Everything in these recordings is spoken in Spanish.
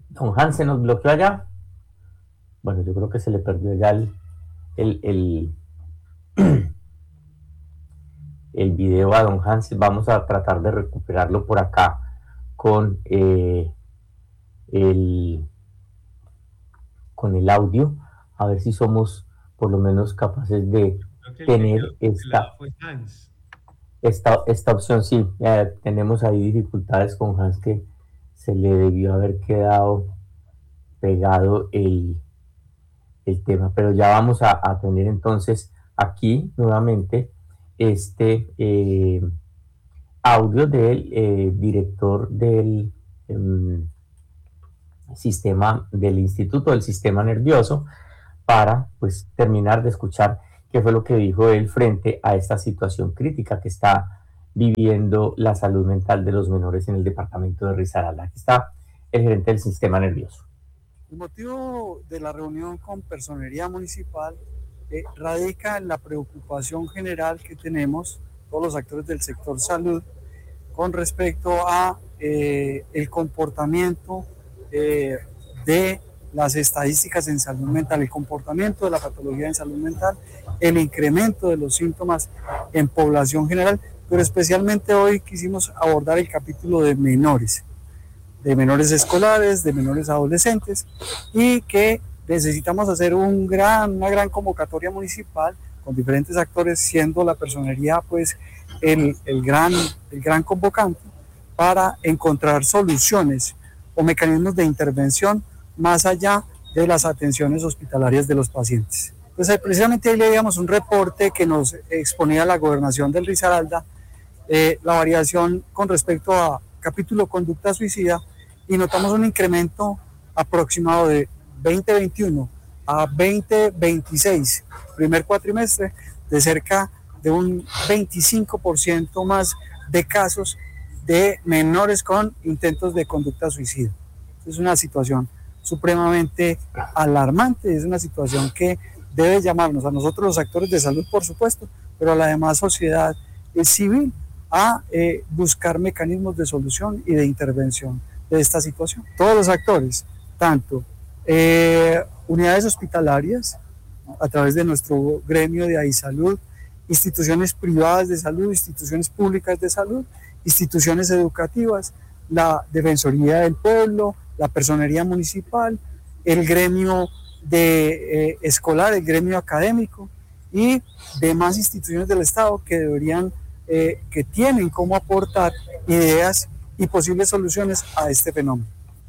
Don Hans se nos bloqueó allá. Bueno, yo creo que se le perdió ya el, el, el video a Don Hans. Vamos a tratar de recuperarlo por acá con, el, con el audio, a ver si somos por lo menos capaces de Creo que el que quedó tener congelado fue Hans. esta opción. Sí, tenemos ahí dificultades con Hans, que se le debió haber quedado pegado el tema, pero ya vamos a tener entonces aquí nuevamente este audio del director del sistema del Instituto del Sistema Nervioso, para pues terminar de escuchar qué fue lo que dijo él frente a esta situación crítica que está viviendo la salud mental de los menores en el departamento de Risaralda. Aquí está el gerente del sistema nervioso. El motivo de la reunión con Personería Municipal radica en la preocupación general que tenemos todos los actores del sector salud con respecto a el comportamiento de las estadísticas en salud mental, el comportamiento de la patología en salud mental, el incremento de los síntomas en población general, pero especialmente hoy quisimos abordar el capítulo de menores escolares, de menores adolescentes, y que necesitamos hacer una gran convocatoria municipal con diferentes actores, siendo la personería pues el gran convocante, para encontrar soluciones o mecanismos de intervención más allá de las atenciones hospitalarias de los pacientes. Entonces, precisamente ahí leíamos un reporte que nos exponía la gobernación del Risaralda, la variación con respecto a capítulo conducta suicida, y notamos un incremento aproximado de 2021 a 2026, primer cuatrimestre, de cerca de un 25% más de casos de menores con intentos de conducta suicida. Es una situación supremamente alarmante, es una situación que debe llamarnos a nosotros los actores de salud, por supuesto, pero a la demás sociedad civil, a buscar mecanismos de solución y de intervención de esta situación. Todos los actores, tanto unidades hospitalarias, a través de nuestro gremio de AISalud, instituciones privadas de salud, instituciones públicas de salud, instituciones educativas, la Defensoría del Pueblo, la Personería Municipal, el gremio escolar, el gremio académico y demás instituciones del Estado que que tienen cómo aportar ideas y posibles soluciones a este fenómeno.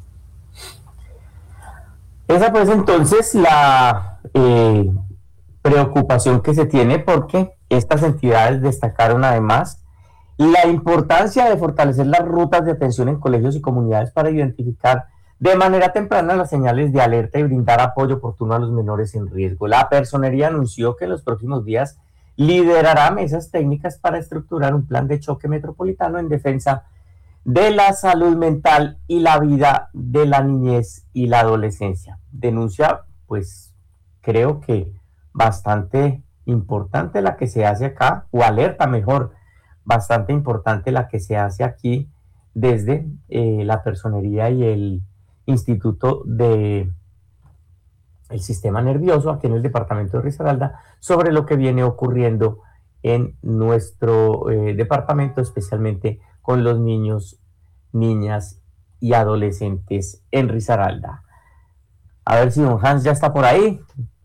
Esa pues entonces la preocupación que se tiene, porque estas entidades destacaron además la importancia de fortalecer las rutas de atención en colegios y comunidades para identificar de manera temprana las señales de alerta y brindar apoyo oportuno a los menores en riesgo. La personería anunció que en los próximos días liderará mesas técnicas para estructurar un plan de choque metropolitano en defensa de la salud mental y la vida de la niñez y la adolescencia. Denuncia, pues creo que bastante importante la que se hace acá, o alerta mejor, bastante importante la que se hace aquí desde la personería y el Instituto de el Sistema Nervioso aquí en el departamento de Risaralda, sobre lo que viene ocurriendo en nuestro departamento, especialmente con los niños, niñas y adolescentes en Risaralda. A ver si don Hans ya está por ahí.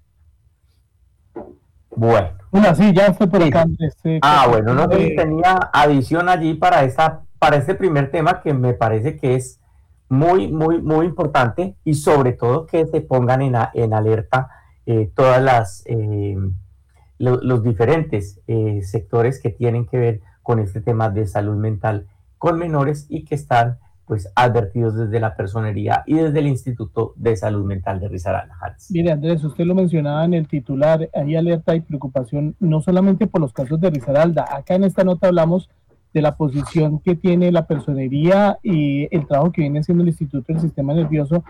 Bueno. Bueno, sí, ya estoy por acá. Bueno, no sé si tenía adición allí para este primer tema, que me parece que es muy importante, y sobre todo que se pongan en alerta todas los diferentes sectores que tienen que ver con este tema de salud mental con menores, y que están pues advertidos desde la personería y desde el Instituto de Salud Mental de Risaralda. Mire, Andrés, usted lo mencionaba en el titular, hay alerta y preocupación no solamente por los casos de Risaralda. Acá en esta nota hablamos de la posición que tiene la personería y el trabajo que viene haciendo el Instituto del Sistema Nervioso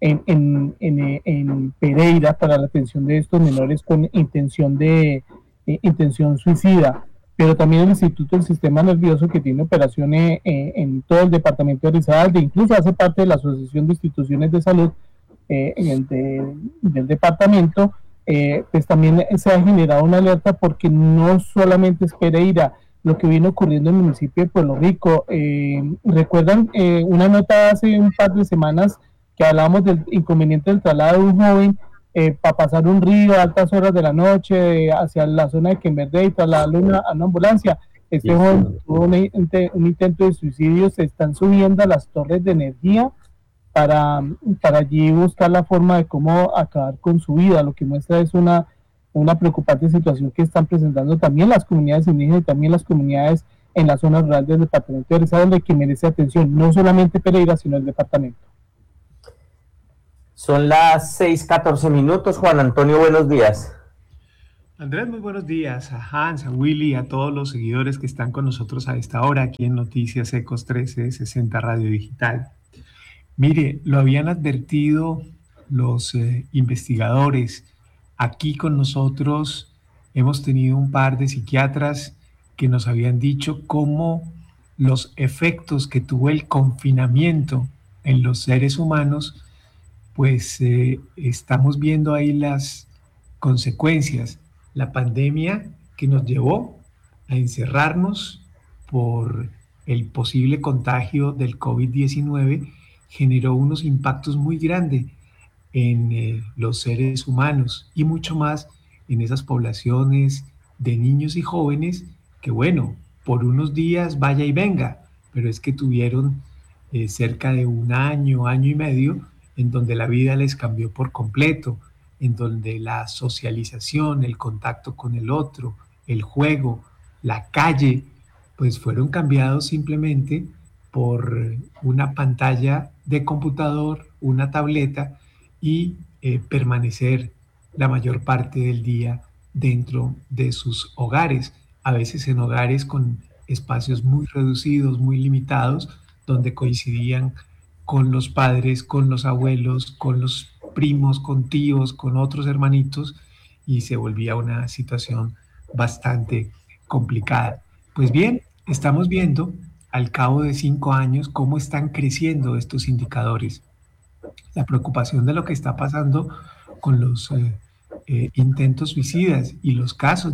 en Pereira para la atención de estos menores con intención suicida. pero también el Instituto del Sistema Nervioso, que tiene operaciones en todo el departamento de Risaralda, incluso hace parte de la Asociación de Instituciones de Salud del departamento, pues también se ha generado una alerta porque no solamente es Pereira, lo que viene ocurriendo en el municipio de Puerto Rico. ¿Recuerdan una nota hace un par de semanas que hablábamos del inconveniente del traslado de un joven para pasar un río a altas horas de la noche hacia la zona de Quemberday y trasladarlo a una ambulancia? Este joven tuvo un intento de suicidio. Se están subiendo a las torres de energía para allí buscar la forma de cómo acabar con su vida. Lo que muestra es una preocupante situación que están presentando también las comunidades indígenas y también las comunidades en la zona rural del departamento de Risaralda, que merece atención, no solamente Pereira, sino el departamento. Son las 6:14. Juan Antonio, buenos días. Andrés, muy buenos días a Hans, a Willy, a todos los seguidores que están con nosotros a esta hora aquí en Noticias Ecos 1360 Radio Digital. Mire, lo habían advertido los investigadores. Aquí con nosotros hemos tenido un par de psiquiatras que nos habían dicho cómo los efectos que tuvo el confinamiento en los seres humanos, pues estamos viendo ahí las consecuencias. La pandemia que nos llevó a encerrarnos por el posible contagio del COVID-19 generó unos impactos muy grandes en los seres humanos y mucho más en esas poblaciones de niños y jóvenes que, bueno, por unos días vaya y venga, pero es que tuvieron cerca de un año, año y medio, en donde la vida les cambió por completo, en donde la socialización, el contacto con el otro, el juego, la calle, pues fueron cambiados simplemente por una pantalla de computador, una tableta y permanecer la mayor parte del día dentro de sus hogares, a veces en hogares con espacios muy reducidos, muy limitados, donde coincidían con los padres, con los abuelos, con los primos, con tíos, con otros hermanitos, y se volvía una situación bastante complicada. Pues bien, estamos viendo al cabo de 5 años cómo están creciendo estos indicadores. La preocupación de lo que está pasando con los intentos suicidas y los casos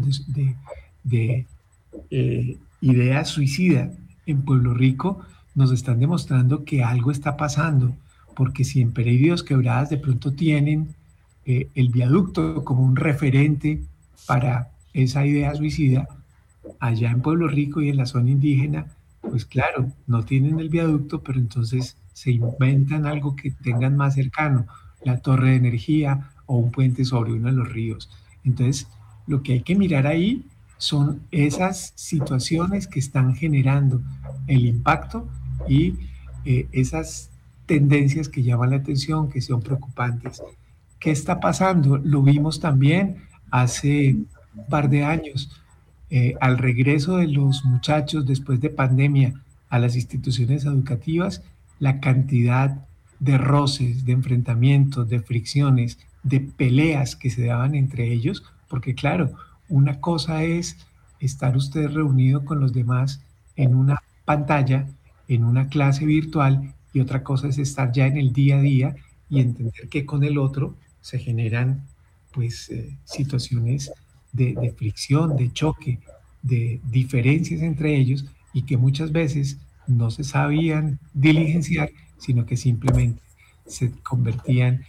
de ideas suicidas en Pueblo Rico nos están demostrando que algo está pasando, porque si en Pereira y Dos Quebradas de pronto tienen el viaducto como un referente para esa idea suicida, allá en Pueblo Rico y en la zona indígena, pues claro, no tienen el viaducto, pero entonces se inventan algo que tengan más cercano, la torre de energía o un puente sobre uno de los ríos. Entonces, lo que hay que mirar ahí son esas situaciones que están generando el impacto y esas tendencias que llaman la atención, que son preocupantes. ¿Qué está pasando? Lo vimos también hace un par de años al regreso de los muchachos después de pandemia a las instituciones educativas, la cantidad de roces, de enfrentamientos, de fricciones, de peleas que se daban entre ellos, porque claro, una cosa es estar usted reunido con los demás en una pantalla, en una clase virtual, y otra cosa es estar ya en el día a día y entender que con el otro se generan pues situaciones de fricción, de choque, de diferencias entre ellos y que muchas veces no se sabían diligenciar, sino que simplemente se convertían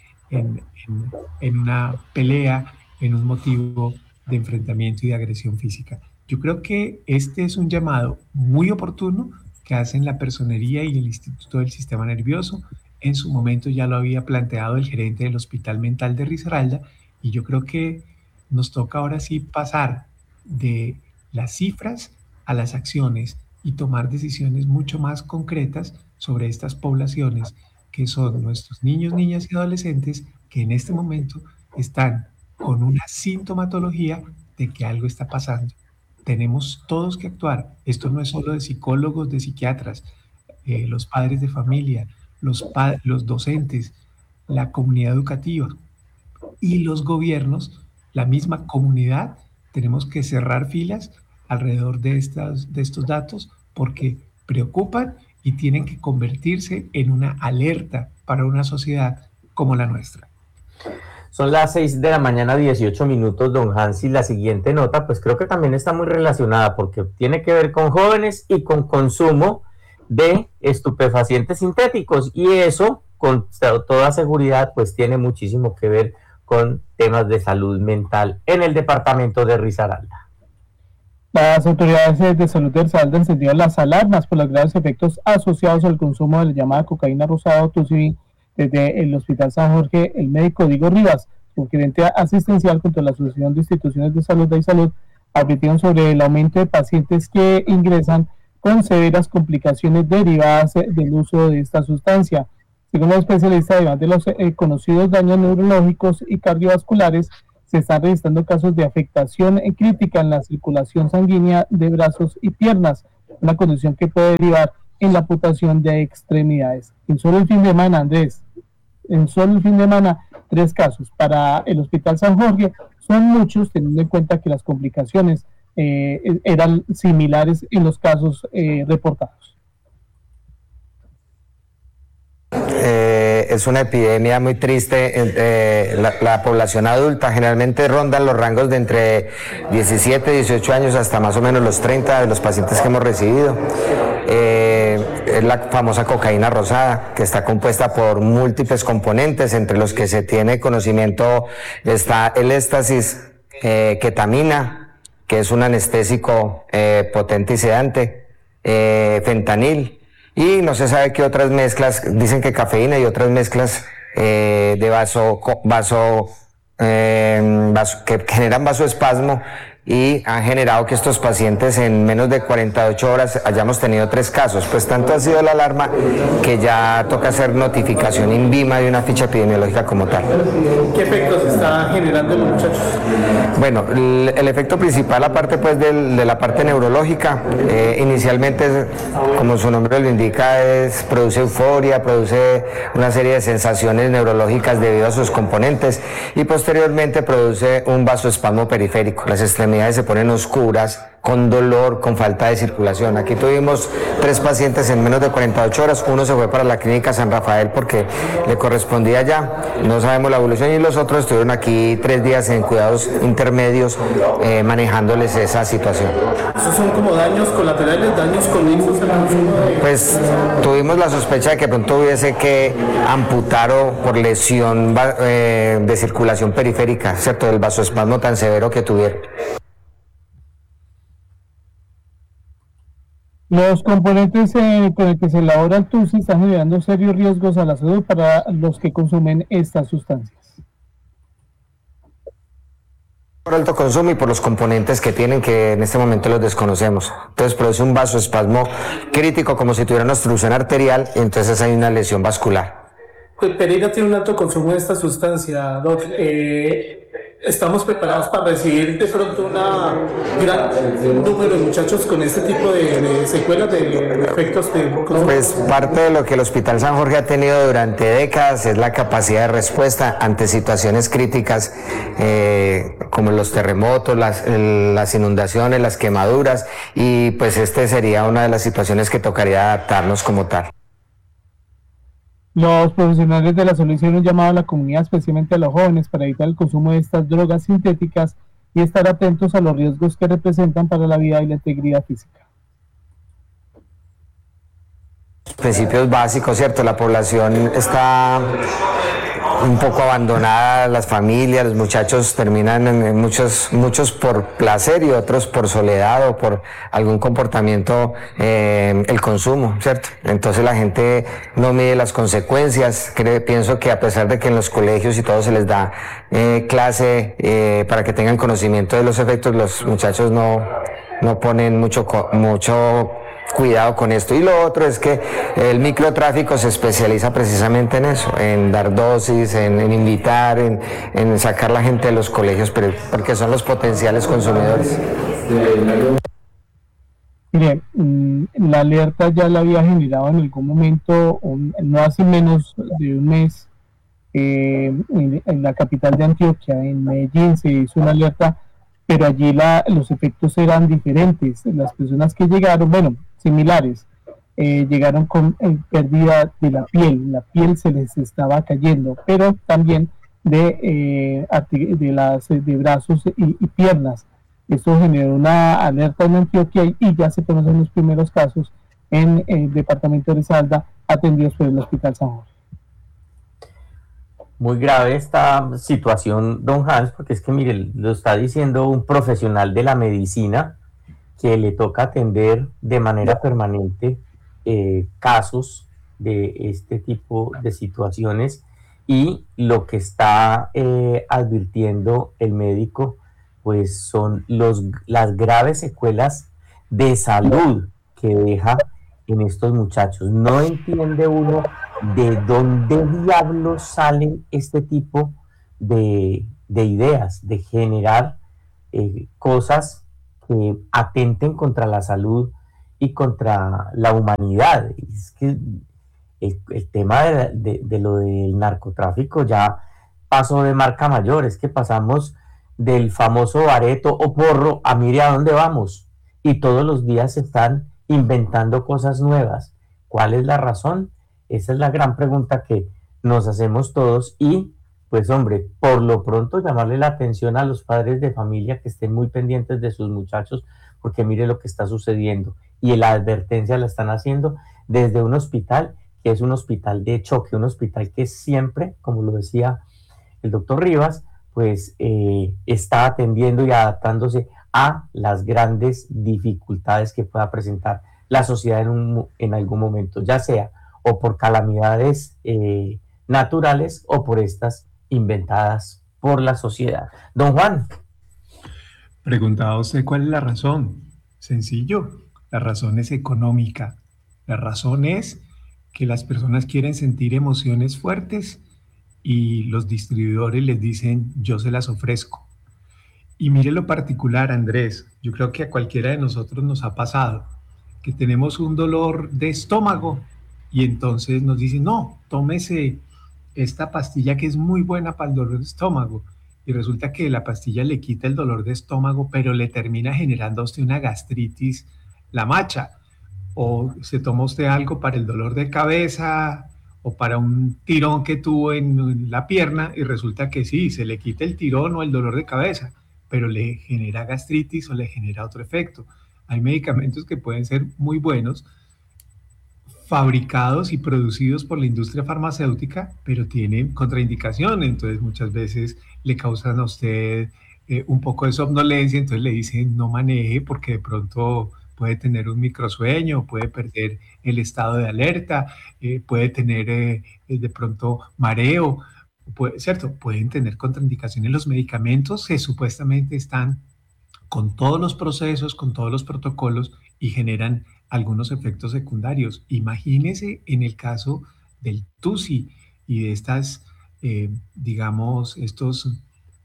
en una pelea, en un motivo de enfrentamiento y de agresión física. Yo creo que este es un llamado muy oportuno que hacen la Personería y el Instituto del Sistema Nervioso. En su momento ya lo había planteado el gerente del Hospital Mental de Risaralda, y yo creo que nos toca ahora sí pasar de las cifras a las acciones y tomar decisiones mucho más concretas sobre estas poblaciones que son nuestros niños, niñas y adolescentes que en este momento están con una sintomatología de que algo está pasando. Tenemos todos que actuar. Esto no es solo de psicólogos, de psiquiatras, los padres de familia, los docentes, la comunidad educativa y los gobiernos, la misma comunidad. Tenemos que cerrar filas alrededor de estos datos porque preocupan y tienen que convertirse en una alerta para una sociedad como la nuestra. Son las 6 de la mañana, 18 minutos, don Hansi. La siguiente nota, pues creo que también está muy relacionada porque tiene que ver con jóvenes y con consumo de estupefacientes sintéticos. Y eso, con toda seguridad, pues tiene muchísimo que ver con temas de salud mental en el departamento de Risaralda. Las autoridades de salud de Risaralda encendieron las alarmas por los graves efectos asociados al consumo de la llamada cocaína rosada o tusi. Desde el Hospital San Jorge, el médico Diego Rivas, subgerente asistencial junto a la Asociación de Instituciones de Salud de Salud, advirtieron sobre el aumento de pacientes que ingresan con severas complicaciones derivadas del uso de esta sustancia. Según los especialistas, además de los conocidos daños neurológicos y cardiovasculares, se están registrando casos de afectación crítica en la circulación sanguínea de brazos y piernas, una condición que puede derivar en la amputación de extremidades. En solo el fin de semana, Andrés, 3 casos para el Hospital San Jorge. Son muchos, teniendo en cuenta que las complicaciones eran similares en los casos reportados. Es una epidemia muy triste. La población adulta generalmente ronda los rangos de entre 17, 18 años hasta más o menos los 30 de los pacientes que hemos recibido. Es la famosa cocaína rosada, que está compuesta por múltiples componentes, entre los que se tiene conocimiento está el éxtasis, ketamina, que es un anestésico potente y sedante, fentanil, y no se sabe qué otras mezclas, dicen que cafeína y otras mezclas de que generan vasoespasmo, y han generado que estos pacientes en menos de 48 horas hayamos tenido 3 casos. Pues tanto ha sido la alarma que ya toca hacer notificación INVIMA de una ficha epidemiológica como tal. ¿Qué efectos está generando en los muchachos? Bueno, el efecto principal, aparte pues de la parte neurológica, inicialmente, como su nombre lo indica, produce euforia, produce una serie de sensaciones neurológicas debido a sus componentes, y posteriormente produce un vasoespasmo periférico. Las extremidades se ponen oscuras, con dolor, con falta de circulación. Aquí tuvimos 3 pacientes en menos de 48 horas. Uno se fue para la clínica San Rafael porque le correspondía allá, no sabemos la evolución, y los otros estuvieron aquí 3 días en cuidados intermedios, manejándoles esa situación. ¿Esos son como daños colaterales, daños conexos al consumo? Pues tuvimos la sospecha de que pronto hubiese que amputar o por lesión de circulación periférica, ¿cierto?, del vasoespasmo tan severo que tuvieron. Los componentes con el que se elabora el TUSI están generando serios riesgos a la salud para los que consumen estas sustancias. Por alto consumo y por los componentes que tienen, que en este momento los desconocemos. Entonces produce un vasoespasmo crítico, como si tuviera una obstrucción arterial, y entonces hay una lesión vascular. Pereira tiene un alto consumo de esta sustancia, Doc. ¿Estamos preparados para recibir de pronto un gran número de muchachos con este tipo de secuelas, de efectos de consumo? Pues parte de lo que el Hospital San Jorge ha tenido durante décadas es la capacidad de respuesta ante situaciones críticas, como los terremotos, las inundaciones, las quemaduras, y pues este sería una de las situaciones que tocaría adaptarnos como tal. Los profesionales de la salud hicieron un llamado a la comunidad, especialmente a los jóvenes, para evitar el consumo de estas drogas sintéticas y estar atentos a los riesgos que representan para la vida y la integridad física. Principios básicos, ¿cierto? La población está un poco abandonada, las familias, los muchachos terminan en muchos por placer y otros por soledad o por algún comportamiento, el consumo, ¿cierto? Entonces la gente no mide las consecuencias. Pienso que a pesar de que en los colegios y todo se les da clase para que tengan conocimiento de los efectos, los muchachos no ponen mucho cuidado con esto. Y lo otro es que el microtráfico se especializa precisamente en eso, en dar dosis, en invitar, en sacar la gente de los colegios, porque son los potenciales consumidores. Mire, la alerta ya la había generado en algún momento, no hace menos de un mes, en la capital de Antioquia, en Medellín, se hizo una alerta pero allí los efectos eran diferentes. Las personas que llegaron, bueno, similares, llegaron con pérdida de la piel se les estaba cayendo, pero también de brazos y piernas. Esto generó una alerta en Antioquia y ya se conocen los primeros casos en el departamento de Risaralda atendidos por el Hospital San Jorge. Muy grave esta situación, don Hans, porque es que, mire, lo está diciendo un profesional de la medicina que le toca atender de manera permanente casos de este tipo de situaciones, y lo que está advirtiendo el médico pues son las graves secuelas de salud que deja en estos muchachos. No entiende uno de dónde diablos salen este tipo de ideas, de generar cosas que atenten contra la salud y contra la humanidad. Es que el tema de lo del narcotráfico ya pasó de marca mayor, es que pasamos del famoso bareto o porro a mire a dónde vamos, y todos los días se están inventando cosas nuevas. ¿Cuál es la razón? Esa es la gran pregunta que nos hacemos todos, y pues hombre, por lo pronto llamarle la atención a los padres de familia que estén muy pendientes de sus muchachos, porque mire lo que está sucediendo, y la advertencia la están haciendo desde un hospital que es un hospital de choque, un hospital que siempre, como lo decía el doctor Rivas, pues está atendiendo y adaptándose a las grandes dificultades que pueda presentar la sociedad en algún momento, ya sea o por calamidades naturales o por estas inventadas por la sociedad. Don Juan. Preguntaba usted cuál es la razón. Sencillo, la razón es económica. La razón es que las personas quieren sentir emociones fuertes y los distribuidores les dicen, yo se las ofrezco. Y mire lo particular, Andrés, yo creo que a cualquiera de nosotros nos ha pasado que tenemos un dolor de estómago y entonces nos dicen, no, tómese esta pastilla que es muy buena para el dolor de estómago. Y resulta que la pastilla le quita el dolor de estómago, pero le termina generando a usted una gastritis, la macha. O se toma usted algo para el dolor de cabeza o para un tirón que tuvo en la pierna y resulta que sí, se le quita el tirón o el dolor de cabeza, pero le genera gastritis o le genera otro efecto. Hay medicamentos que pueden ser muy buenos, fabricados y producidos por la industria farmacéutica, pero tienen contraindicaciones, entonces muchas veces le causan a usted un poco de somnolencia, entonces le dicen no maneje porque de pronto puede tener un microsueño, puede perder el estado de alerta, puede tener de pronto mareo, ¿cierto? Pueden tener contraindicaciones los medicamentos que supuestamente están con todos los procesos, con todos los protocolos y generan algunos efectos secundarios. Imagínese en el caso del TUSI y de estas, digamos, estos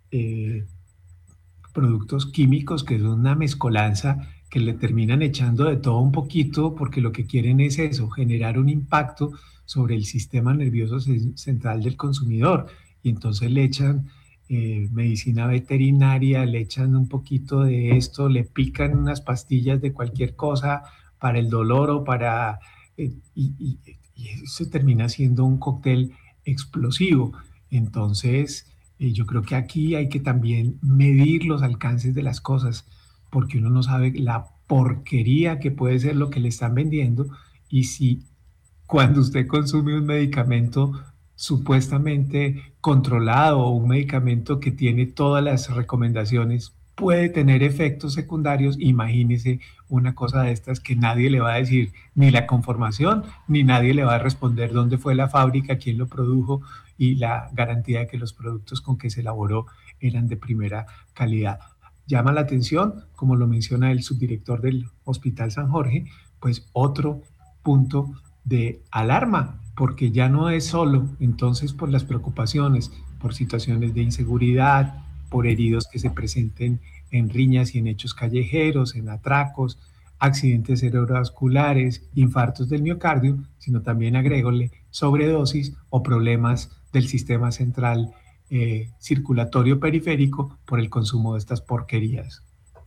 productos químicos que son una mezcolanza que le terminan echando de todo un poquito porque lo que quieren es eso, generar un impacto sobre el sistema nervioso central del consumidor y entonces le echan medicina veterinaria, le echan un poquito de esto, le pican unas pastillas de cualquier cosa para el dolor o para... y eso termina siendo un cóctel explosivo. Entonces, yo creo que aquí hay que también medir los alcances de las cosas, porque uno no sabe la porquería que puede ser lo que le están vendiendo y si cuando usted consume un medicamento supuestamente controlado o un medicamento que tiene todas las recomendaciones puede tener efectos secundarios, imagínese una cosa de estas que nadie le va a decir ni la conformación, ni nadie le va a responder dónde fue la fábrica, quién lo produjo y la garantía de que los productos con que se elaboró eran de primera calidad. Llama la atención, como lo menciona el subdirector del Hospital San Jorge, pues otro punto de alarma, porque ya no es solo entonces por las preocupaciones, por situaciones de inseguridad, por heridos que se presenten en riñas y en hechos callejeros, en atracos, accidentes cerebrovasculares, infartos del miocardio, sino también agrégole sobredosis o problemas del sistema central circulatorio periférico por el consumo de estas porquerías.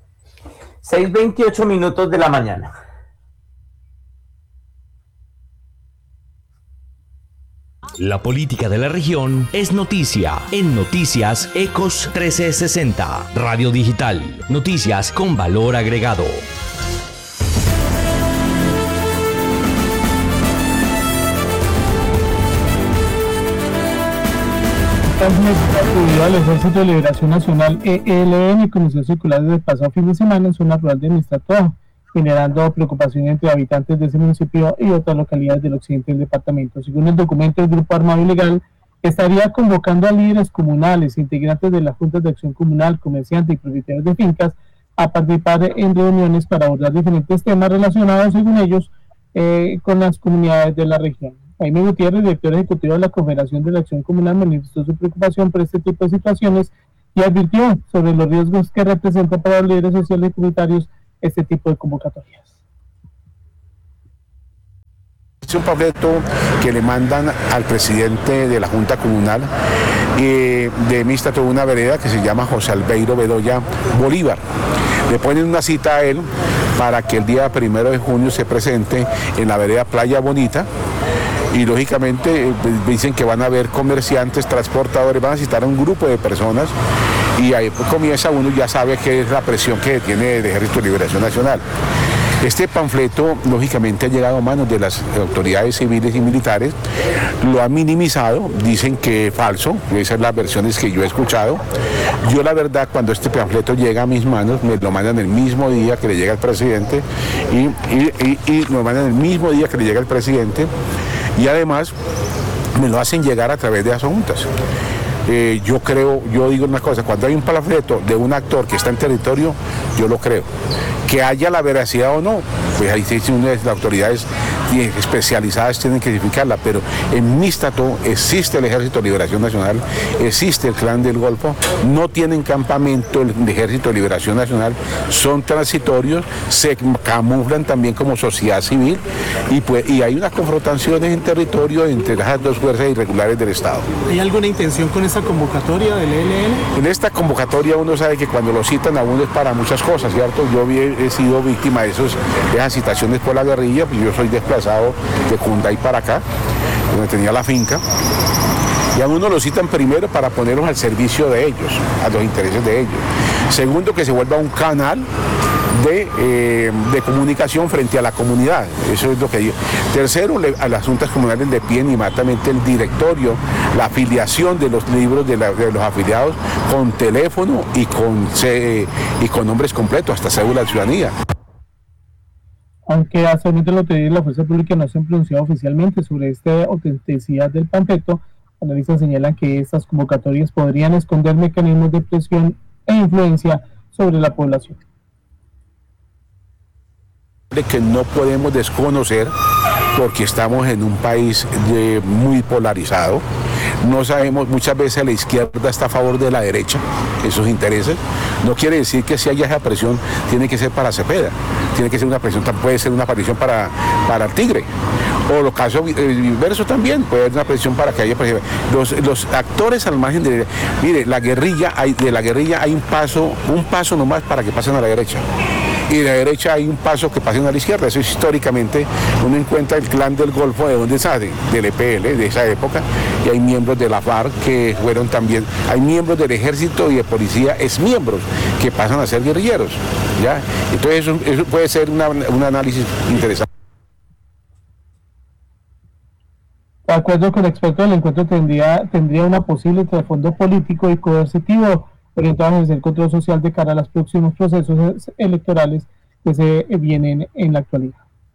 6:28 minutos de la mañana. La política de la región es noticia en Noticias Ecos 1360, Radio Digital, noticias con valor agregado. Al Ejército de Liberación Nacional ELN comenzó a circular desde el pasado fin de semana en zona rural de Mistratoa, generando preocupación entre habitantes de ese municipio y otras localidades del occidente del departamento. Según el documento, el Grupo Armado Ilegal estaría convocando a líderes comunales, integrantes de las juntas de acción comunal, comerciantes y propietarios de fincas a participar en reuniones para abordar diferentes temas relacionados, según ellos, con las comunidades de la región. Jaime Gutiérrez, director ejecutivo de la Confederación de la Acción Comunal, manifestó su preocupación por este tipo de situaciones y advirtió sobre los riesgos que representa para los líderes sociales y comunitarios este tipo de convocatorias. Es un panfleto que le mandan al presidente de la Junta Comunal de Mistratoa, una vereda que se llama José Albeiro Bedoya Bolívar. Le ponen una cita a él para que el día 1 de junio se presente en la vereda Playa Bonita. Y lógicamente dicen que van a haber comerciantes, transportadores, van a citar a un grupo de personas y ahí comienza uno, ya sabe qué es la presión que tiene el Ejército de Liberación Nacional. Este panfleto lógicamente ha llegado a manos de las autoridades civiles y militares, lo han minimizado, dicen que es falso, esas son las versiones que yo he escuchado. Yo la verdad, cuando este panfleto llega a mis manos, me lo mandan el mismo día que le llega al presidente y lo mandan el mismo día que le llega al presidente. Y además me lo hacen llegar a través de las juntas. Yo digo una cosa, cuando hay un panfleto de un actor que está en territorio, yo lo creo. Que haya la veracidad o no, pues ahí sí las autoridades especializadas tienen que verificarla, pero en Mistratoa existe el Ejército de Liberación Nacional, existe el Clan del Golfo, no tienen campamento el Ejército de Liberación Nacional, son transitorios, se camuflan también como sociedad civil y hay unas confrontaciones en territorio entre las dos fuerzas irregulares del Estado. ¿Hay alguna intención con esta convocatoria del ELN? En esta convocatoria uno sabe que cuando lo citan a uno es para muchas cosas, ¿cierto? Yo he sido víctima de esas citaciones por la guerrilla, pues yo soy desplazado de Cunday para acá, donde tenía la finca, y a uno lo citan primero para ponerlos al servicio de ellos, a los intereses de ellos. Segundo, que se vuelva un canal de comunicación frente a la comunidad, eso es lo que digo. Tercero, a las juntas comunales le piden inmediatamente el directorio, la afiliación de los libros de los afiliados con teléfono y con nombres completos, hasta cédula de ciudadanía. Aunque hasta el momento la fuerza pública no se han pronunciado oficialmente sobre esta autenticidad del panfleto, analistas señalan que estas convocatorias podrían esconder mecanismos de presión e influencia sobre la población. Que no podemos desconocer porque estamos en un país muy polarizado. No sabemos, muchas veces la izquierda está a favor de la derecha, esos intereses. No quiere decir que si haya esa presión tiene que ser para Cepeda, tiene que ser una presión, puede ser una presión para el Tigre. O los casos inversos también, puede haber una presión para que haya, por ejemplo, los actores al margen de... Mire, de la guerrilla hay un paso nomás para que pasen a la derecha. Y de la derecha hay un paso que pasen a la izquierda. Eso es históricamente, uno encuentra el Clan del Golfo, de donde sale, del EPL, de esa época, y hay miembros de la FARC que fueron también, hay miembros del ejército y de policía, exmiembros, que pasan a ser guerrilleros, ¿ya? Entonces eso puede ser un análisis interesante. De acuerdo con el experto, el encuentro tendría una posible trasfondo político y coercitivo orientado a ejercer control social de cara a los próximos procesos electorales que se vienen en la actualidad.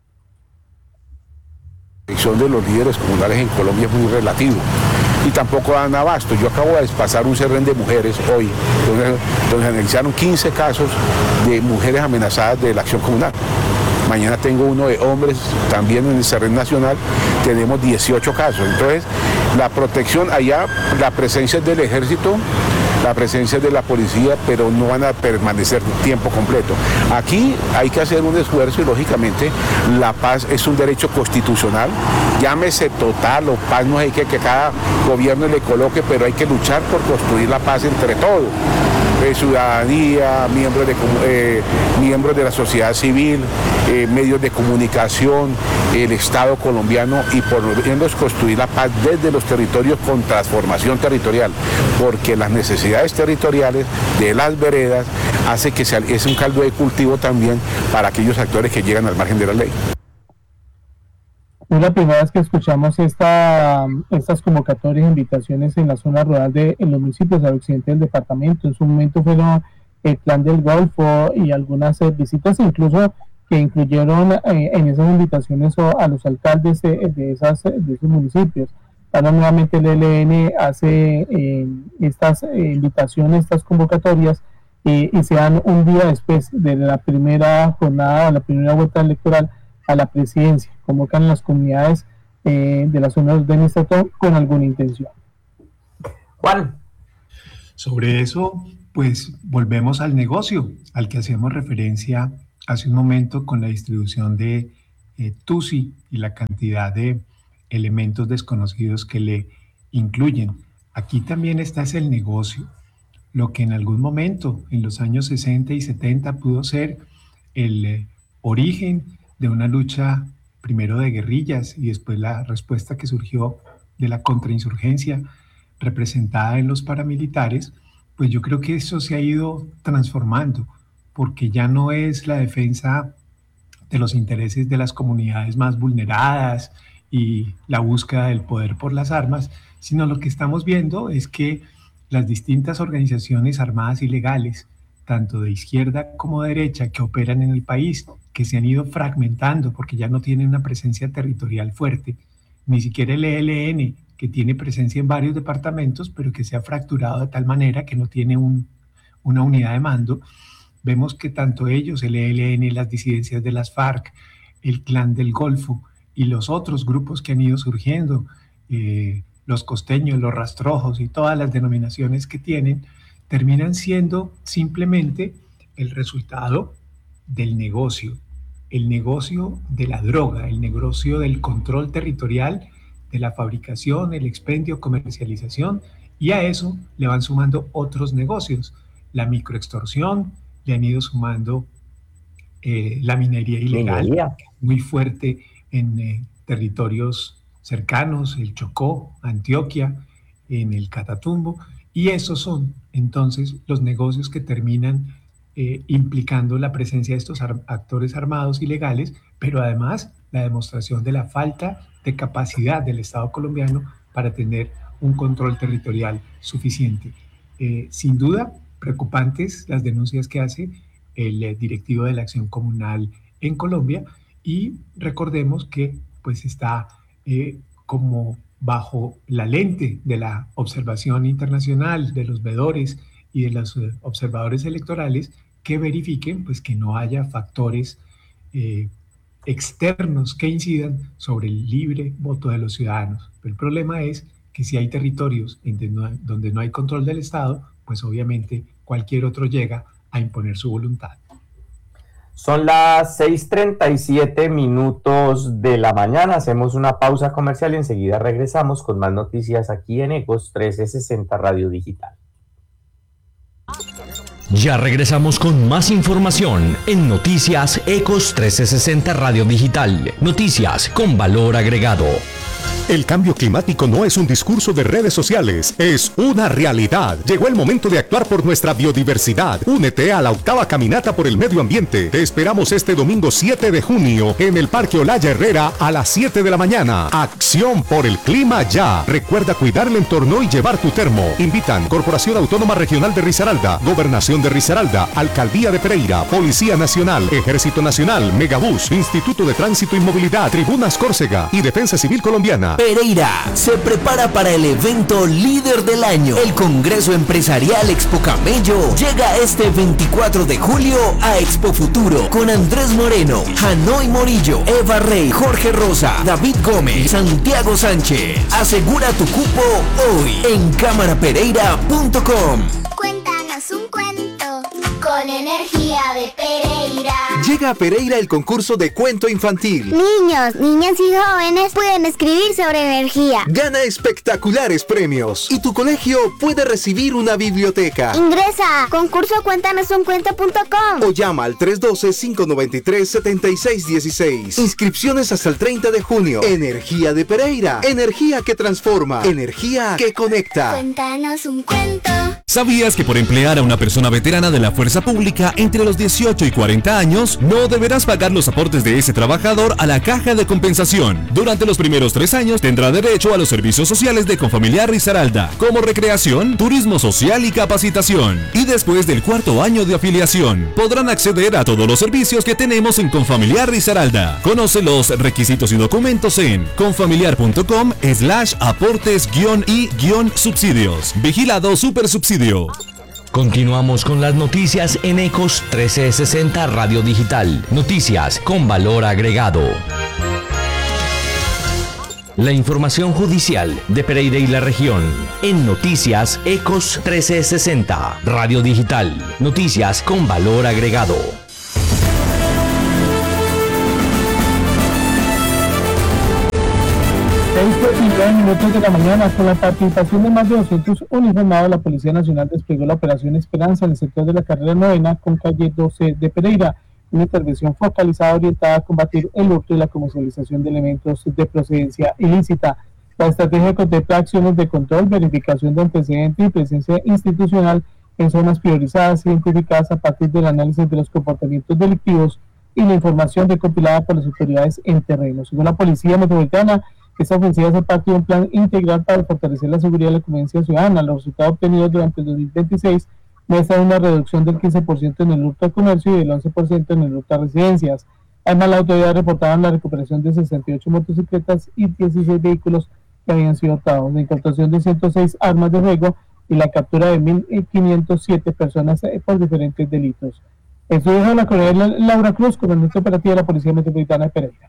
La elección de los líderes comunales en Colombia es muy relativo y tampoco dan abasto. Yo acabo de pasar un CERREN de mujeres hoy, donde analizaron 15 casos de mujeres amenazadas de la acción comunal. Mañana tengo uno de hombres, también en el CERREN nacional tenemos 18 casos. Entonces, la protección allá, la presencia del ejército la presencia de la policía, pero no van a permanecer tiempo completo. Aquí hay que hacer un esfuerzo y lógicamente la paz es un derecho constitucional, llámese total o paz, no sé qué, que cada gobierno le coloque, pero hay que luchar por construir la paz entre todos. Ciudadanía, miembros de la sociedad civil, medios de comunicación, el Estado colombiano, y por lo menos construir la paz desde los territorios con transformación territorial, porque las necesidades territoriales de las veredas hace que es un caldo de cultivo también para aquellos actores que llegan al margen de la ley. Es la primera vez que escuchamos estas convocatorias e invitaciones en la zona rural en los municipios al occidente del departamento. En su momento fueron el Plan del Golfo y algunas visitas, incluso que incluyeron en esas invitaciones a los alcaldes de esos municipios. Ahora nuevamente el ELN hace estas invitaciones, estas convocatorias, y se dan un día después de la primera jornada, la primera vuelta electoral a la presidencia. Convocan a las comunidades de la zona administrativa con alguna intención. Juan. Sobre eso, pues volvemos al negocio al que hacemos referencia hace un momento con la distribución de TUSI y la cantidad de elementos desconocidos que le incluyen. Aquí también está el negocio, lo que en algún momento, en los años 60 y 70, pudo ser el origen de una lucha primero de guerrillas y después la respuesta que surgió de la contrainsurgencia representada en los paramilitares, pues yo creo que eso se ha ido transformando, porque ya no es la defensa de los intereses de las comunidades más vulneradas y la búsqueda del poder por las armas, sino lo que estamos viendo es que las distintas organizaciones armadas y legales, tanto de izquierda como de derecha, que operan en el país, que se han ido fragmentando porque ya no tienen una presencia territorial fuerte, ni siquiera el ELN, que tiene presencia en varios departamentos, pero que se ha fracturado de tal manera que no tiene una unidad de mando. Vemos que tanto ellos, el ELN, las disidencias de las FARC, el Clan del Golfo y los otros grupos que han ido surgiendo, los costeños, los rastrojos y todas las denominaciones que tienen, terminan siendo simplemente el resultado del negocio, el negocio de la droga, el negocio del control territorial, de la fabricación, el expendio, comercialización, y a eso le van sumando otros negocios. La microextorsión, le han ido sumando la minería ilegal, muy fuerte en territorios cercanos, el Chocó, Antioquia, en el Catatumbo, y esos son entonces los negocios que terminan implicando la presencia de estos actores armados ilegales, pero además la demostración de la falta de capacidad del Estado colombiano para tener un control territorial suficiente. Sin duda, preocupantes las denuncias que hace el directivo de la Acción Comunal en Colombia, y recordemos que pues está como bajo la lente de la observación internacional, de los veedores y de los observadores electorales, que verifiquen pues que no haya factores externos que incidan sobre el libre voto de los ciudadanos. Pero el problema es que si hay territorios donde no hay control del Estado, pues obviamente cualquier otro llega a imponer su voluntad. Son las 6:37 minutos de la mañana. Hacemos una pausa comercial y enseguida regresamos con más noticias aquí en Ecos 1360 Radio Digital. Ya regresamos con más información en Noticias Ecos 1360 Radio Digital. Noticias con valor agregado. El cambio climático no es un discurso de redes sociales, es una realidad. Llegó el momento de actuar por nuestra biodiversidad. Únete a la 8ª Caminata por el Medio Ambiente. Te esperamos este domingo 7 de junio en el Parque Olaya Herrera a las 7 de la mañana. Acción por el clima ya. Recuerda cuidar el entorno y llevar tu termo. Invitan Corporación Autónoma Regional de Risaralda, Gobernación de Risaralda, Alcaldía de Pereira, Policía Nacional, Ejército Nacional, Megabús, Instituto de Tránsito y Movilidad, Tribunas Córcega y Defensa Civil Colombiana. Pereira se prepara para el evento líder del año. El Congreso Empresarial Expo Camello llega este 24 de julio a Expo Futuro con Andrés Moreno, Hanoi Morillo, Eva Rey, Jorge Rosa, David Gómez, Santiago Sánchez. Asegura tu cupo hoy en cámarapereira.com. Cuéntanos un cuento con energía de Pereira. Llega a Pereira el concurso de cuento infantil. Niños, niñas y jóvenes pueden escribir sobre energía. Gana espectaculares premios y tu colegio puede recibir una biblioteca. Ingresa a concursocuéntanosuncuento.com o llama al 312-593-7616. Inscripciones hasta el 30 de junio. Energía de Pereira. Energía que transforma. Energía que conecta. Cuéntanos un cuento. ¿Sabías que por emplear a una persona veterana de la fuerza pública entre los 18 y 40 años, no deberás pagar los aportes de ese trabajador a la caja de compensación? Durante los primeros 3 años tendrá derecho a los servicios sociales de Confamiliar Risaralda, como recreación, turismo social y capacitación. Y después del 4º año de afiliación, podrán acceder a todos los servicios que tenemos en Confamiliar Risaralda. Conoce los requisitos y documentos en confamiliar.com/aportes-y-subsidios. Vigilado Supersubsidio. Continuamos con las noticias en Ecos 1360 Radio Digital. Noticias con valor agregado. La información judicial de Pereira y la región en Noticias Ecos 1360 Radio Digital. Noticias con valor agregado. 6:09 de la mañana, con la participación de más de 200 uniformados, la Policía Nacional desplegó la Operación Esperanza en el sector de la carrera 9 con calle 12 de Pereira, una intervención focalizada orientada a combatir el hurto y la comercialización de elementos de procedencia ilícita. La estrategia contempla acciones de control, verificación de antecedentes y presencia institucional en zonas priorizadas identificadas a partir del análisis de los comportamientos delictivos y la información recopilada por las autoridades en terreno. Según la Policía Metropolitana, esta ofensiva hace parte de un plan integral para fortalecer la seguridad y la convivencia ciudadana. Los resultados obtenidos durante el 2026 muestran una reducción del 15% en el hurto al comercio y del 11% en el hurto a residencias. Además, las autoridades reportaban la recuperación de 68 motocicletas y 16 vehículos que habían sido hurtados, la incautación de 106 armas de fuego y la captura de 1.507 personas por diferentes delitos. Esto deja la coronel Laura Cruz, comandante operativa de la Policía Metropolitana de Pereira.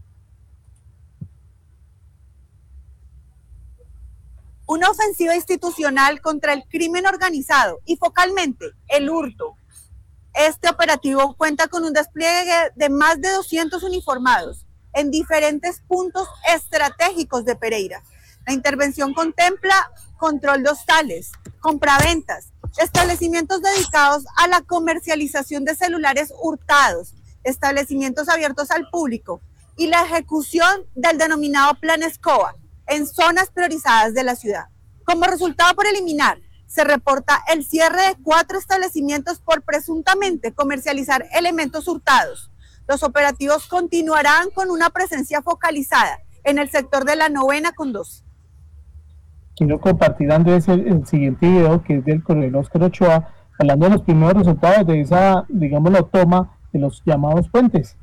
Una ofensiva institucional contra el crimen organizado y focalmente el hurto. Este operativo cuenta con un despliegue de más de 200 uniformados en diferentes puntos estratégicos de Pereira. La intervención contempla control de hostales, compraventas, establecimientos dedicados a la comercialización de celulares hurtados, establecimientos abiertos al público y la ejecución del denominado Plan Escoba en zonas priorizadas de la ciudad. Como resultado preliminar, se reporta el cierre de 4 establecimientos por presuntamente comercializar elementos hurtados. Los operativos continuarán con una presencia focalizada en el sector de la 9 con 12. Quiero compartir, Andrés, el siguiente video, que es del coronel Óscar Ochoa, hablando de los primeros resultados de esa, digámoslo, toma de los llamados puentes.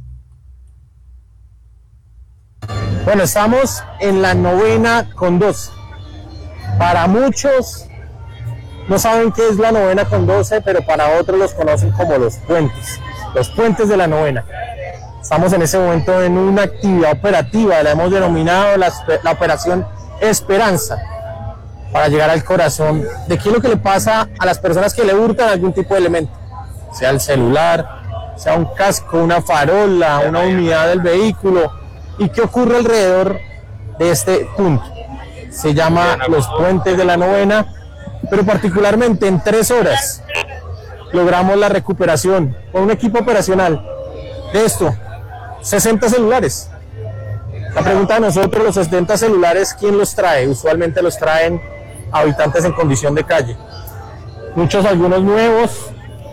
Bueno, estamos en la 9 con 12. Para muchos no saben qué es la 9 con 12, pero para otros los conocen como los puentes de la 9. Estamos en ese momento en una actividad operativa, la hemos denominado la Operación Esperanza, para llegar al corazón de qué es lo que le pasa a las personas que le hurtan algún tipo de elemento, sea el celular, sea un casco, una farola, una unidad del vehículo. ¿Y qué ocurre alrededor de este punto? Se llama los puentes de la 9, pero particularmente en 3 horas logramos la recuperación con un equipo operacional de esto, 60 celulares. La pregunta de nosotros, los 70 celulares, ¿quién los trae? Usualmente los traen habitantes en condición de calle. Muchos, algunos nuevos,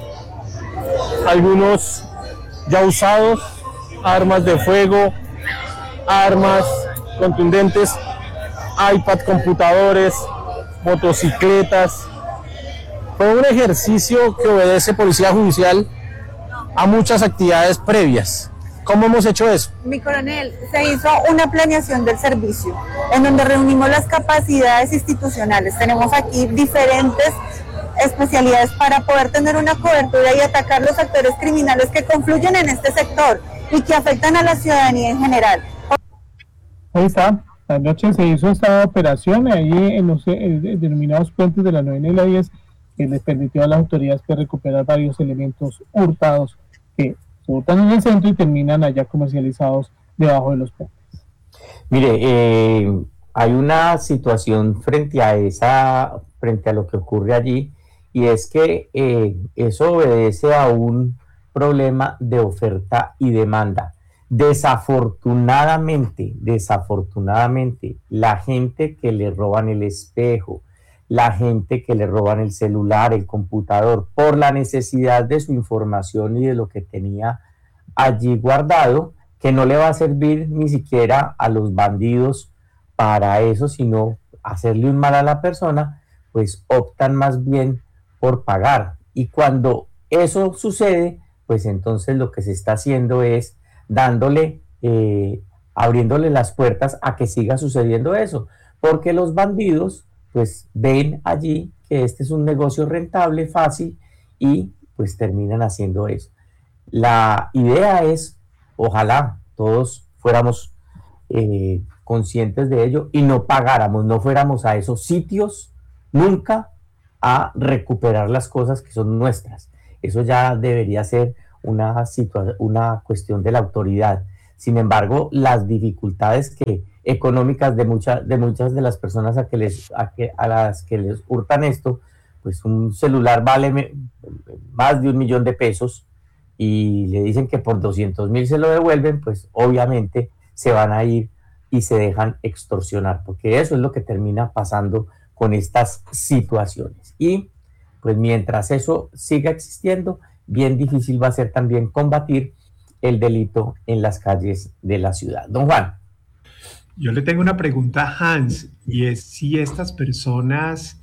algunos ya usados, armas de fuego, armas contundentes, iPad, computadores, motocicletas. Fue un ejercicio que obedece Policía Judicial a muchas actividades previas. ¿Cómo hemos hecho eso? Mi coronel, se hizo una planeación del servicio en donde reunimos las capacidades institucionales. Tenemos aquí diferentes especialidades para poder tener una cobertura y atacar los actores criminales que confluyen en este sector y que afectan a la ciudadanía en general. Ahí está. Anoche se hizo esta operación ahí en los denominados puentes de la 9 y la 10, que les permitió a las autoridades que recuperar varios elementos hurtados que se hurtan en el centro y terminan allá comercializados debajo de los puentes. Mire, hay una situación frente a lo que ocurre allí, y es que eso obedece a un problema de oferta y demanda. Desafortunadamente, la gente que le roban el espejo, la gente que le roban el celular, el computador, por la necesidad de su información y de lo que tenía allí guardado, que no le va a servir ni siquiera a los bandidos para eso, sino hacerle un mal a la persona, pues optan más bien por pagar. Y cuando eso sucede, pues entonces lo que se está haciendo es abriéndole las puertas a que siga sucediendo eso, porque los bandidos pues ven allí que este es un negocio rentable, fácil, y pues terminan haciendo eso. La idea es, ojalá todos fuéramos conscientes de ello y no pagáramos, no fuéramos a esos sitios nunca a recuperar las cosas que son nuestras. Eso ya debería ser una cuestión de la autoridad. Sin embargo, las dificultades económicas de muchas de las personas a las que les hurtan esto, pues un celular vale más de 1 millón de pesos y le dicen que por 200.000 se lo devuelven, pues obviamente se van a ir y se dejan extorsionar, porque eso es lo que termina pasando con estas situaciones. Y pues mientras eso siga existiendo, bien difícil va a ser también combatir el delito en las calles de la ciudad. Don Juan. Yo le tengo una pregunta a Hans, y es si estas personas,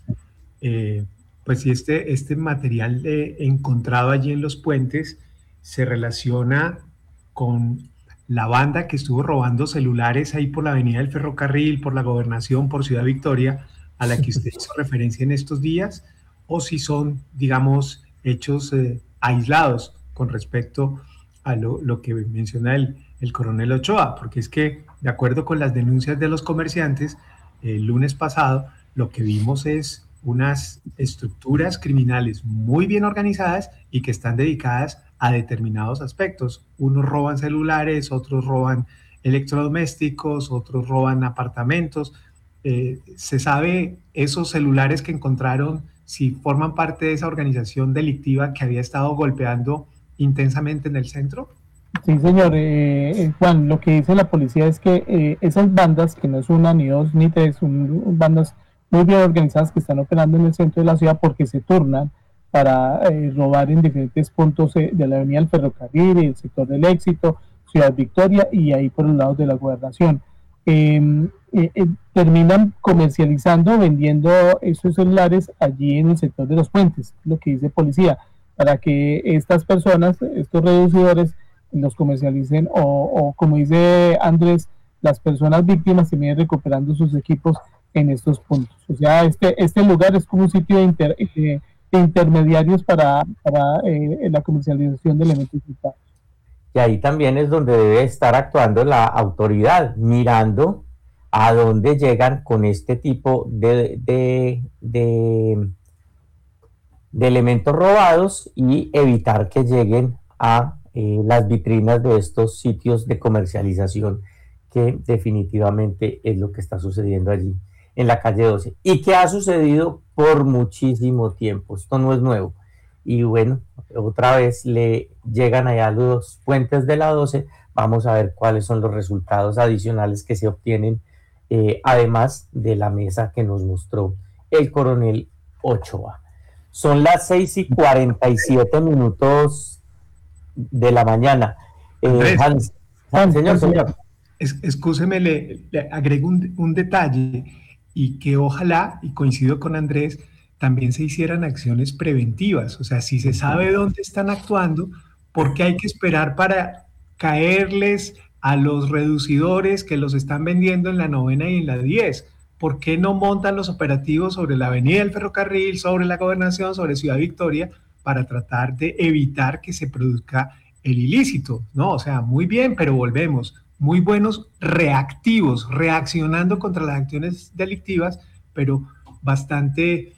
pues si este material encontrado allí en los puentes se relaciona con la banda que estuvo robando celulares ahí por la Avenida del Ferrocarril, por la Gobernación, por Ciudad Victoria, a la que usted hizo referencia en estos días, o si son, digamos, hechos aislados con respecto a lo que menciona el coronel Ochoa, porque es que, de acuerdo con las denuncias de los comerciantes, el lunes pasado lo que vimos es unas estructuras criminales muy bien organizadas y que están dedicadas a determinados aspectos. Unos roban celulares, otros roban electrodomésticos, otros roban apartamentos. ¿Se sabe esos celulares que encontraron si forman parte de esa organización delictiva que había estado golpeando intensamente en el centro? Sí, señor. Juan, lo que dice la policía es que esas bandas, que no es una, ni dos, ni tres, son bandas muy bien organizadas que están operando en el centro de la ciudad porque se turnan para robar en diferentes puntos de la Avenida del Ferrocarril, el sector del Éxito, Ciudad Victoria y ahí por los lados de la Gobernación. Terminan comercializando, vendiendo esos celulares allí en el sector de los puentes, lo que dice policía, para que estas personas, estos reducidores, los comercialicen o como dice Andrés, las personas víctimas terminen recuperando sus equipos en estos puntos. O sea, este lugar es como un sitio de intermediarios para la comercialización de elementos usados. Y ahí también es donde debe estar actuando la autoridad, mirando a dónde llegan con este tipo de elementos robados y evitar que lleguen a las vitrinas de estos sitios de comercialización, que definitivamente es lo que está sucediendo allí en la calle 12 y que ha sucedido por muchísimo tiempo. Esto no es nuevo. Y bueno, otra vez le llegan allá los puentes de la 12. Vamos a ver cuáles son los resultados adicionales que se obtienen, además de la mesa que nos mostró el coronel Ochoa. Son las 6:47 de la mañana. Hans, señor. Excúseme, le agrego un detalle, y que ojalá, y coincido con Andrés, también se hicieran acciones preventivas. O sea, si se sabe dónde están actuando, ¿por qué hay que esperar para caerles a los reducidores que los están vendiendo en la 9ª y en la 10. ¿Por qué no montan los operativos sobre la Avenida del Ferrocarril, sobre la Gobernación, sobre Ciudad Victoria, para tratar de evitar que se produzca el ilícito? No, o sea, muy bien, pero volvemos, muy buenos reactivos, reaccionando contra las acciones delictivas, pero bastante,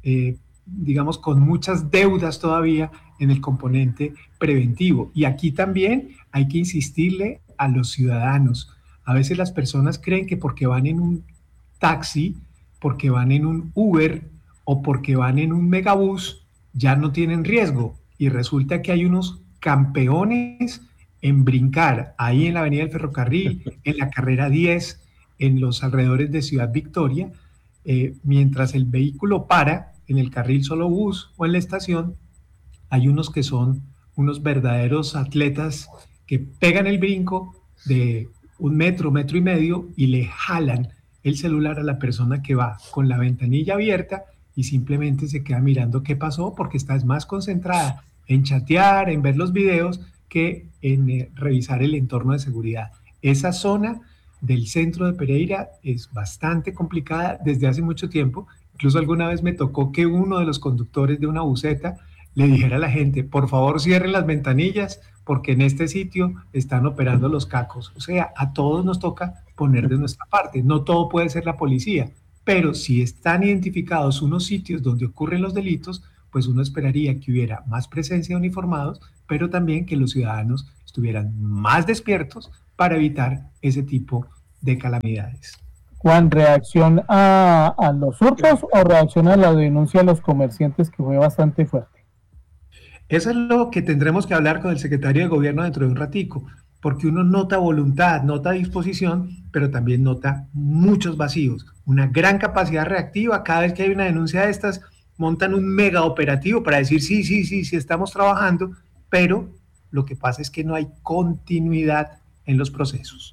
digamos, con muchas deudas todavía en el componente preventivo. Y aquí también hay que insistirle a los ciudadanos. A veces las personas creen que porque van en un taxi, porque van en un Uber o porque van en un megabús, ya no tienen riesgo. Y resulta que hay unos campeones en brincar ahí en la Avenida del Ferrocarril, en la carrera 10, en los alrededores de Ciudad Victoria, mientras el vehículo para en el carril solo bus o en la estación, hay unos que son unos verdaderos atletas que pegan el brinco de 1 metro, 1,5 metros y le jalan el celular a la persona que va con la ventanilla abierta y simplemente se queda mirando qué pasó porque estás más concentrada en chatear, en ver los videos que en revisar el entorno de seguridad. Esa zona del centro de Pereira es bastante complicada desde hace mucho tiempo. Incluso alguna vez me tocó que uno de los conductores de una buseta le dijera a la gente, por favor cierren las ventanillas porque en este sitio están operando los cacos. O sea, a todos nos toca poner de nuestra parte. No todo puede ser la policía, pero si están identificados unos sitios donde ocurren los delitos, pues uno esperaría que hubiera más presencia de uniformados, pero también que los ciudadanos estuvieran más despiertos para evitar ese tipo de calamidades. Juan, ¿reacción a los hurtos o reacción a la denuncia de los comerciantes que fue bastante fuerte? Eso es lo que tendremos que hablar con el secretario de Gobierno dentro de un ratico, porque uno nota voluntad, nota disposición, pero también nota muchos vacíos, una gran capacidad reactiva. Cada vez que hay una denuncia de estas, montan un mega operativo para decir sí, estamos trabajando, pero lo que pasa es que no hay continuidad en los procesos.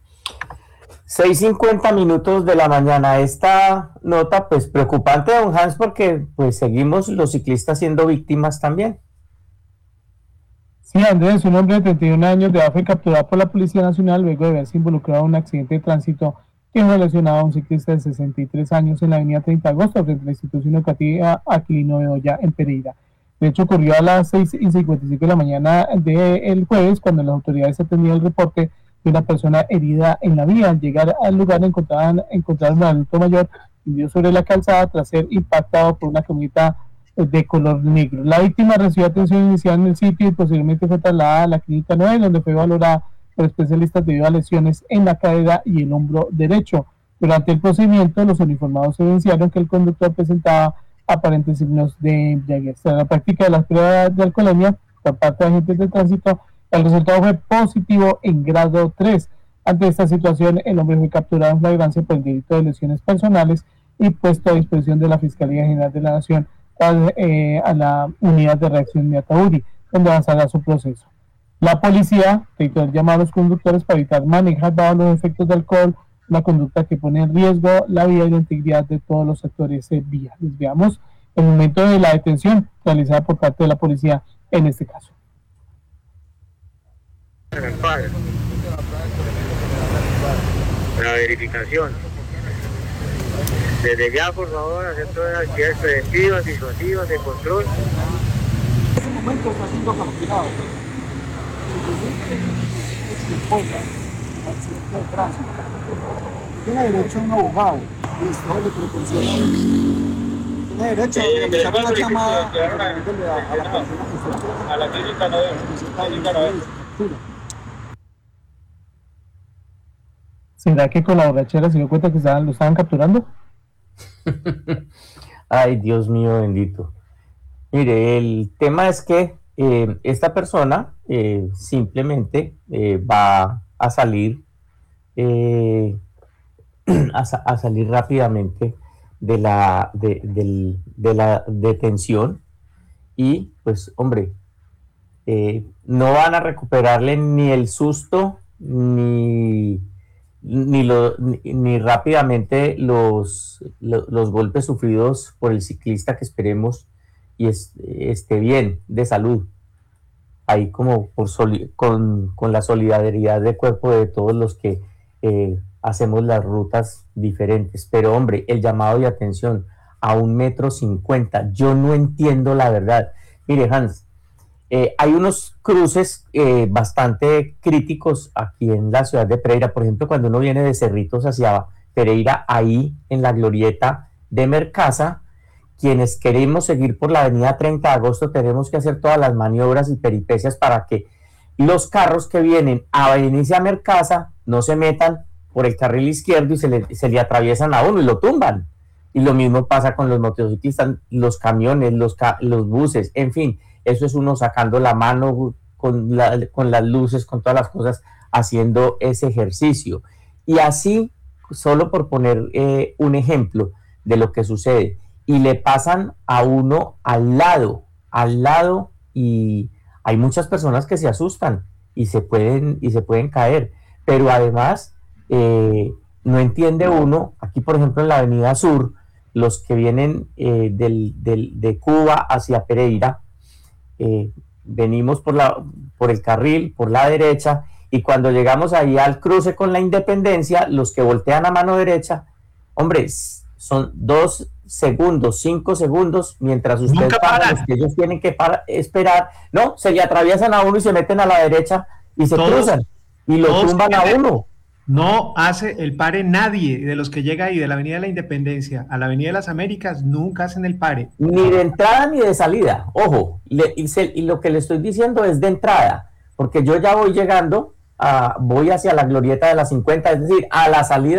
6:50 minutos de la mañana. Esta nota, pues preocupante, don Hans, porque pues seguimos los ciclistas siendo víctimas también. Sí, Andrés, un hombre de 31 años de edad fue capturado por la Policía Nacional luego de verse involucrado en un accidente de tránsito que relacionaba a un ciclista de 63 años en la avenida 30 de agosto frente a la institución educativa Aquilino Bedoya en Pereira. De hecho, ocurrió a las 6:55 de la mañana del jueves cuando las autoridades atendían el reporte de una persona herida en la vía. Al llegar al lugar encontraron un adulto mayor hundido sobre la calzada tras ser impactado por una camioneta de color negro. La víctima recibió atención inicial en el sitio y posteriormente fue trasladada a la clínica 9, donde fue valorada por especialistas debido a lesiones en la cadera y el hombro derecho. Durante el procedimiento, los uniformados evidenciaron que el conductor presentaba aparentes signos de embriaguez. En la práctica de las pruebas de alcoholemia por parte de agentes de tránsito, el resultado fue positivo en grado 3. Ante esta situación, el hombre fue capturado en flagrancia por el delito de lesiones personales y puesto a disposición de la Fiscalía General de la Nación a la unidad de reacción inmediata URI, donde avanzará su proceso. La policía reiteró el llamado a los conductores para evitar manejar bajo los efectos de alcohol, una conducta que pone en riesgo la vida y la integridad de todos los actores viales. Veamos el momento de la detención realizada por parte de la policía en este caso. La verificación. Desde ya, por favor, hacer todas las actividades preventivas, disuasivas, de control. En ese momento está siendo capturado. Tiene derecho a un abogado. Listo, le proporciona. Tiene derecho a realizar una llamada a la clínica 9. ¿Será que con la borrachera se dio cuenta que lo estaban capturando? Ay, Dios mío bendito. Mire, el tema es que esta persona simplemente va a salir a salir rápidamente de la detención y pues hombre, no van a recuperarle ni el susto ni rápidamente los golpes sufridos por el ciclista, que esperemos y esté bien de salud. ahí como con la solidaridad de cuerpo de todos los que hacemos las rutas diferentes. Pero hombre, el llamado de atención a 1,50 m, yo no entiendo la verdad. Mire, Hans, hay unos cruces bastante críticos aquí en la ciudad de Pereira. Por ejemplo, cuando uno viene de Cerritos hacia Pereira, ahí en la glorieta de Mercasa, quienes queremos seguir por la avenida 30 de agosto tenemos que hacer todas las maniobras y peripecias para que los carros que vienen a venirse a Mercasa no se metan por el carril izquierdo y se le atraviesan a uno y lo tumban. Y lo mismo pasa con los motociclistas, los camiones, los buses, en fin, eso es uno sacando la mano con las luces, con todas las cosas, haciendo ese ejercicio. Y así, solo por poner un ejemplo de lo que sucede, y le pasan a uno al lado, y hay muchas personas que se asustan y se pueden caer, pero además no entiende uno, aquí por ejemplo en la avenida Sur, los que vienen de Cuba hacia Pereira, venimos por el carril, por la derecha, y cuando llegamos ahí al cruce con la Independencia, los que voltean a mano derecha, hombre, son 2 segundos, 5 segundos, mientras usted para, los que ellos tienen que esperar, no, se le atraviesan a uno y se meten a la derecha y se cruzan y lo tumban a uno. No hace el pare nadie de los que llega ahí de la Avenida de la Independencia a la Avenida de las Américas, nunca hacen el pare. Ni de entrada ni de salida, ojo, y lo que le estoy diciendo es de entrada, porque yo ya voy llegando, voy hacia la glorieta de las 50, es decir, a la salida